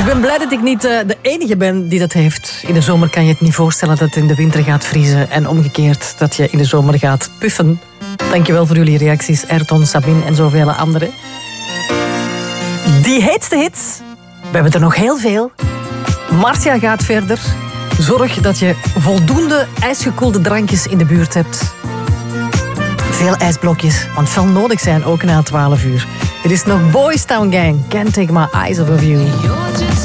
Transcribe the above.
Ik ben blij dat ik niet de enige ben die dat heeft. In de zomer kan je het niet voorstellen dat het in de winter gaat vriezen. En omgekeerd dat je in de zomer gaat puffen. Dankjewel voor jullie reacties, Ayrton, Sabine en zoveel anderen. Die heetste hits. We hebben er nog heel veel. Marcia gaat verder. Zorg dat je voldoende ijsgekoelde drankjes in de buurt hebt. Veel ijsblokjes, want het zal nodig zijn, ook na 12 uur. Er is nog Boys Town Gang. Can't take my eyes off of you.